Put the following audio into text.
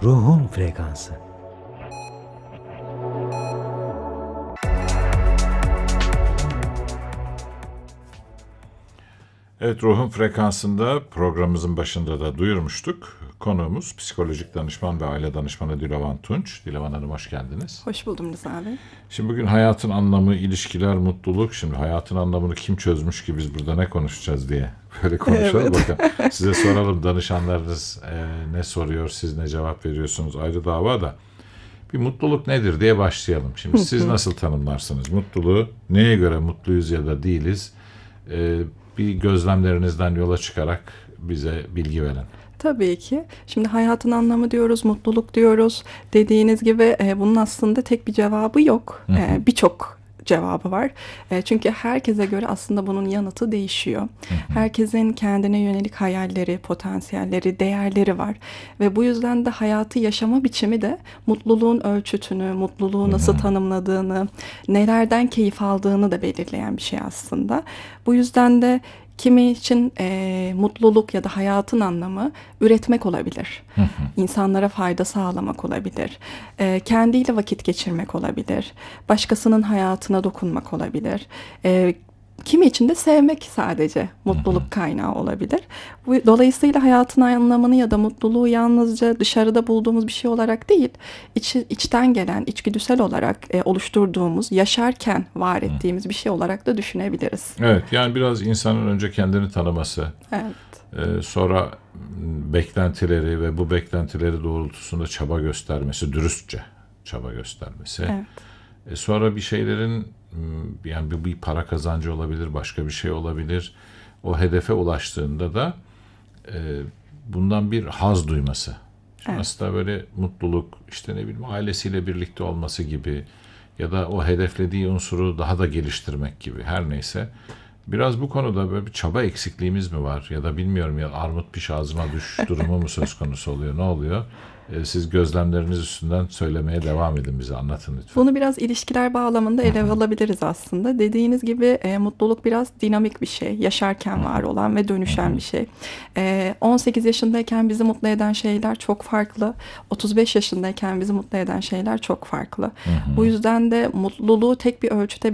Ruhun frekansı. Evet, Ruhun Frekansı'nda programımızın başında da duyurmuştuk. Konuğumuz psikolojik danışman ve aile danışmanı Dilavan Tunç. Dilavan Hanım, hoş geldiniz. Hoş buldum Rıza Bey. Şimdi bugün hayatın anlamı, ilişkiler, mutluluk. Şimdi hayatın anlamını kim çözmüş ki biz burada ne konuşacağız diye böyle konuşalım. Evet. Bakın size soralım, danışanlarınız ne soruyor, siz ne cevap veriyorsunuz, ayrı dava da. Bir mutluluk nedir diye başlayalım. Şimdi siz nasıl tanımlarsınız mutluluğu? Neye göre mutluyuz ya da değiliz? Bir gözlemlerinizden yola çıkarak bize bilgi verin. Tabii ki. Şimdi hayatın anlamı diyoruz, mutluluk diyoruz. Dediğiniz gibi bunun aslında tek bir cevabı yok. Birçok cevabı var. Çünkü herkese göre aslında bunun yanıtı değişiyor. Herkesin kendine yönelik hayalleri, potansiyelleri, değerleri var. Ve bu yüzden de hayatı yaşama biçimi de mutluluğun ölçütünü, mutluluğu nasıl tanımladığını, nelerden keyif aldığını da belirleyen bir şey aslında. Bu yüzden de kimi için mutluluk ya da hayatın anlamı üretmek olabilir. İnsanlara fayda sağlamak olabilir. Kendiyle vakit geçirmek olabilir. Başkasının hayatına dokunmak olabilir. Kimi için de sevmek sadece mutluluk kaynağı olabilir. Dolayısıyla hayatın anlamını ya da mutluluğu yalnızca dışarıda bulduğumuz bir şey olarak değil, içten gelen, içgüdüsel olarak oluşturduğumuz, yaşarken var ettiğimiz bir şey olarak da düşünebiliriz. Evet, yani biraz insanın önce kendini tanıması, sonra beklentileri ve bu beklentileri doğrultusunda çaba göstermesi, dürüstçe çaba göstermesi. Evet. Sonra bir şeylerin, yani bir para kazancı olabilir, başka bir şey olabilir. O hedefe ulaştığında da bundan bir haz duyması. Evet. Aslında böyle mutluluk, işte ne bileyim ailesiyle birlikte olması gibi ya da o hedeflediği unsuru daha da geliştirmek gibi, her neyse. Biraz bu konuda böyle bir çaba eksikliğimiz mi var ya da bilmiyorum, ya armut piş ağzıma düş durumu mu söz konusu oluyor, ne oluyor? Siz gözlemleriniz üstünden söylemeye devam edin, bize anlatın lütfen. Bunu biraz ilişkiler bağlamında ele alabiliriz aslında. Dediğiniz gibi mutluluk biraz dinamik bir şey. Yaşarken var olan ve dönüşen bir şey. 18 yaşındayken bizi mutlu eden şeyler çok farklı. 35 yaşındayken bizi mutlu eden şeyler çok farklı. Bu yüzden de mutluluğu tek bir ölçüte